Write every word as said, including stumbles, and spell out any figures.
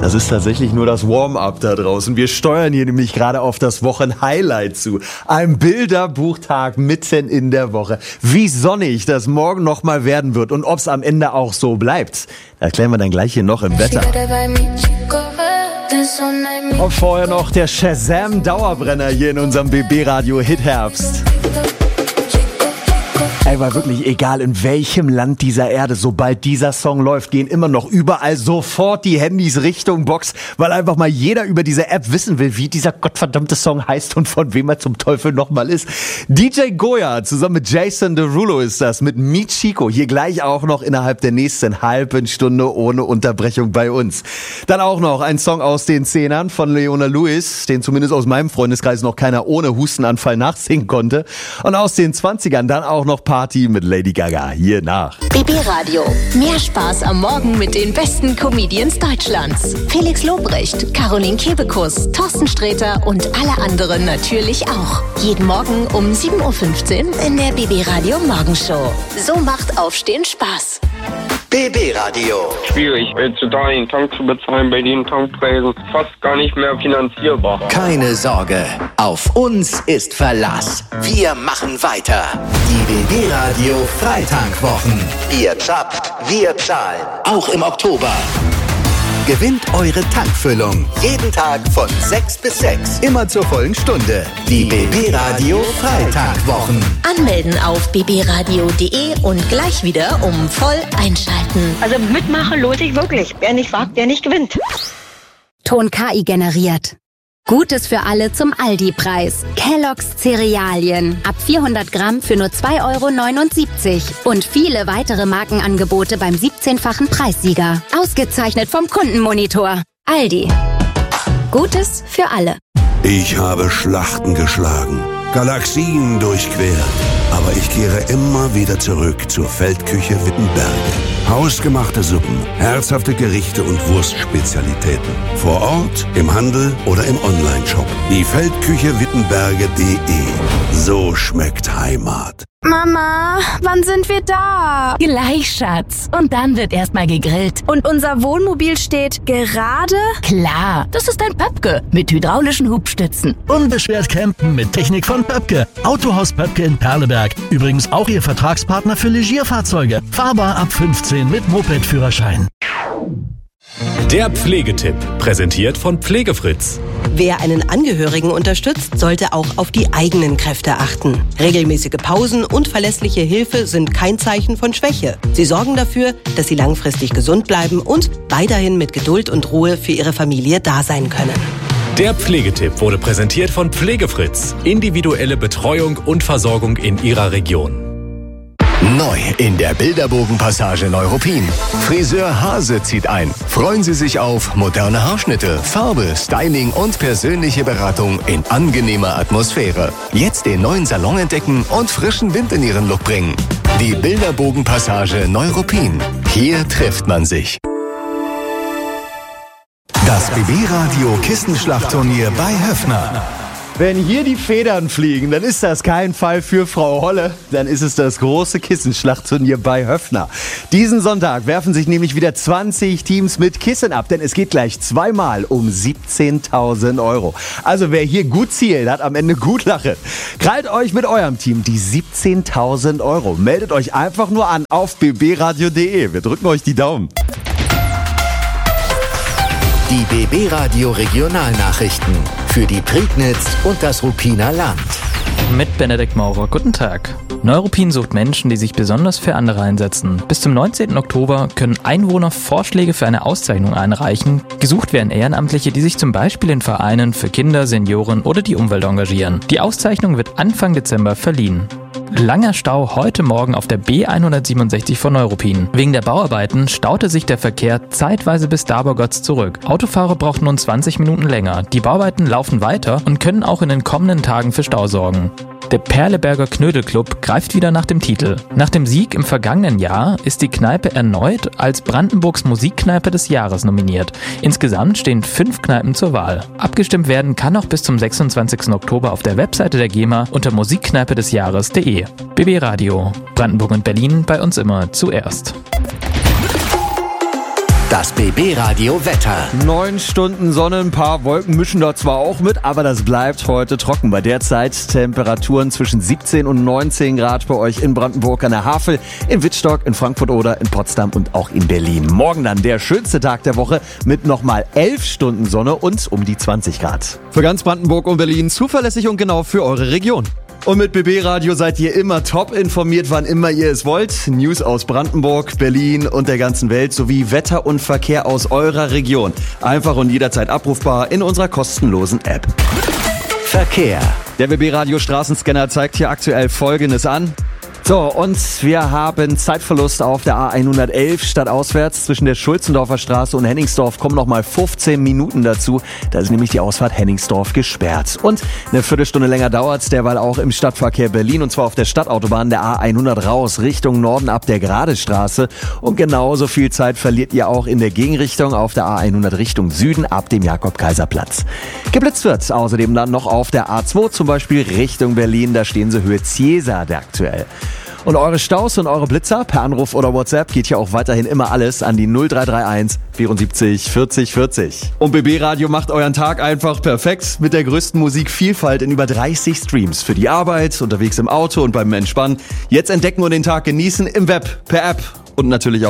Das ist tatsächlich nur das Warm-up da draußen. Wir steuern hier nämlich gerade auf das Wochenhighlight zu. Ein Bilderbuchtag mitten in der Woche. Wie sonnig das morgen nochmal werden wird und ob es am Ende auch so bleibt, erklären wir dann gleich hier noch im Wetter. Und vorher noch der Shazam-Dauerbrenner hier in unserem B B-Radio Hit Herbst. Ey, war wirklich egal, in welchem Land dieser Erde, sobald dieser Song läuft, gehen immer noch überall sofort die Handys Richtung Box, weil einfach mal jeder über diese App wissen will, wie dieser gottverdammte Song heißt und von wem er zum Teufel nochmal ist. D J Goya zusammen mit Jason Derulo ist das, mit Michiko, hier gleich auch noch innerhalb der nächsten halben Stunde ohne Unterbrechung bei uns. Dann auch noch ein Song aus den Zehnern von Leona Lewis, den zumindest aus meinem Freundeskreis noch keiner ohne Hustenanfall nachsingen konnte. Und aus den zwanzigern dann auch noch Party mit Lady Gaga hier nach. B B Radio. Mehr Spaß am Morgen mit den besten Comedians Deutschlands. Felix Lobrecht, Caroline Kebekus, Thorsten Sträter und alle anderen natürlich auch. Jeden Morgen um sieben Uhr fünfzehn in der B B Radio Morgenshow. So macht Aufstehen Spaß. B B Radio. Schwierig, heutzutage den Tank zu bezahlen, bei den Tankpreisen fast gar nicht mehr finanzierbar. Keine Sorge, auf uns ist Verlass. Wir machen weiter. Die B B Radio Freitankwochen. Ihr zappt, wir zahlen. Auch im Oktober. Gewinnt eure Tankfüllung. Jeden Tag von sechs bis sechs. Immer zur vollen Stunde. Die B B Radio Freitagwochen. Anmelden auf b b radio punkt d e und gleich wieder um voll einschalten. Also mitmachen lohnt sich wirklich. Wer nicht wagt, der nicht gewinnt. Ton K I generiert. Gutes für alle zum Aldi-Preis. Kellogg's Cerealien. Ab vierhundert Gramm für nur zwei Euro neunundsiebzig. Und viele weitere Markenangebote beim siebzehnfachen Preissieger. Ausgezeichnet vom Kundenmonitor. Aldi. Gutes für alle. Ich habe Schlachten geschlagen, Galaxien durchquert. Aber ich kehre immer wieder zurück zur Feldküche Wittenberge. Hausgemachte Suppen, herzhafte Gerichte und Wurstspezialitäten. Vor Ort, im Handel oder im Onlineshop. Die Feldküche Wittenberge punkt de. So schmeckt Heimat. Mama, wann sind wir da? Gleich, Schatz. Und dann wird erstmal gegrillt. Und unser Wohnmobil steht gerade? Klar, das ist ein Pöpke mit hydraulischen Hubstützen. Unbeschwert campen mit Technik von Pöpke. Autohaus Pöpke in Perleberg. Übrigens auch Ihr Vertragspartner für Legierfahrzeuge. Fahrbar ab fünfzehn mit Moped-Führerschein. Der Pflegetipp, präsentiert von Pflegefritz. Wer einen Angehörigen unterstützt, sollte auch auf die eigenen Kräfte achten. Regelmäßige Pausen und verlässliche Hilfe sind kein Zeichen von Schwäche. Sie sorgen dafür, dass Sie langfristig gesund bleiben und weiterhin mit Geduld und Ruhe für Ihre Familie da sein können. Der Pflegetipp wurde präsentiert von Pflegefritz. Individuelle Betreuung und Versorgung in Ihrer Region. Neu in der Bilderbogenpassage Neuruppin. Friseur Hase zieht ein. Freuen Sie sich auf moderne Haarschnitte, Farbe, Styling und persönliche Beratung in angenehmer Atmosphäre. Jetzt den neuen Salon entdecken und frischen Wind in Ihren Look bringen. Die Bilderbogenpassage Neuruppin. Hier trifft man sich. Das B B-Radio Kissenschlachtturnier bei Höffner. Wenn hier die Federn fliegen, dann ist das kein Fall für Frau Holle. Dann ist es das große Kissenschlachtturnier bei Höffner. Diesen Sonntag werfen sich nämlich wieder zwanzig Teams mit Kissen ab, denn es geht gleich zweimal um siebzehntausend Euro. Also wer hier gut zielt, hat am Ende gut Lache. Krallt euch mit eurem Team die siebzehntausend Euro. Meldet euch einfach nur an auf b b radio punkt de. Wir drücken euch die Daumen. Die B B-Radio Regionalnachrichten für die Prignitz und das Ruppiner Land. Mit Benedikt Maurer. Guten Tag. Neuruppin sucht Menschen, die sich besonders für andere einsetzen. Bis zum neunzehnten Oktober können Einwohner Vorschläge für eine Auszeichnung einreichen. Gesucht werden Ehrenamtliche, die sich zum Beispiel in Vereinen für Kinder, Senioren oder die Umwelt engagieren. Die Auszeichnung wird Anfang Dezember verliehen. Langer Stau heute Morgen auf der B hundertsiebenundsechzig von Neuruppin. Wegen der Bauarbeiten staute sich der Verkehr zeitweise bis Dabergotz zurück. Autofahrer brauchten nun zwanzig Minuten länger. Die Bauarbeiten laufen weiter und können auch in den kommenden Tagen für Stau sorgen. Der Perleberger Knödelclub greift wieder nach dem Titel. Nach dem Sieg im vergangenen Jahr ist die Kneipe erneut als Brandenburgs Musikkneipe des Jahres nominiert. Insgesamt stehen fünf Kneipen zur Wahl. Abgestimmt werden kann noch bis zum sechsundzwanzigsten Oktober auf der Webseite der GEMA unter musikkneipe des Jahres punkt de. B B Radio. Brandenburg und Berlin, bei uns immer zuerst. Das B B-Radio Wetter. Neun Stunden Sonne, ein paar Wolken mischen da zwar auch mit, aber das bleibt heute trocken. Bei der Zeit Temperaturen zwischen siebzehn und neunzehn Grad bei euch in Brandenburg an der Havel, in Wittstock, in Frankfurt oder in Potsdam und auch in Berlin. Morgen dann der schönste Tag der Woche mit nochmal elf Stunden Sonne und um die zwanzig Grad. Für ganz Brandenburg und Berlin zuverlässig und genau für eure Region. Und mit B B-Radio seid ihr immer top informiert, wann immer ihr es wollt. News aus Brandenburg, Berlin und der ganzen Welt sowie Wetter und Verkehr aus eurer Region. Einfach und jederzeit abrufbar in unserer kostenlosen App. Verkehr. Der B B-Radio Straßenscanner zeigt hier aktuell Folgendes an. So, und wir haben Zeitverlust auf der A hundertelf stadtauswärts zwischen der Schulzendorfer Straße und Henningsdorf. Kommen nochmal fünfzehn Minuten dazu. Da ist nämlich die Ausfahrt Henningsdorf gesperrt. Und eine Viertelstunde länger dauert's derweil auch im Stadtverkehr Berlin. Und zwar auf der Stadtautobahn der A hundert raus Richtung Norden ab der Gradestraße. Und genauso viel Zeit verliert ihr auch in der Gegenrichtung auf der A hundert Richtung Süden ab dem Jakob-Kaiser-Platz. Geblitzt wird außerdem dann noch auf der A zwei zum Beispiel Richtung Berlin. Da stehen sie Höhe Ziesar aktuell. Und eure Staus und eure Blitzer per Anruf oder WhatsApp geht ja auch weiterhin immer alles an die null drei drei eins vierundsiebzig vierzig vierzig. Und B B-Radio macht euren Tag einfach perfekt mit der größten Musikvielfalt in über dreißig Streams. Für die Arbeit, unterwegs im Auto und beim Entspannen. Jetzt entdecken und den Tag genießen im Web, per App und natürlich auch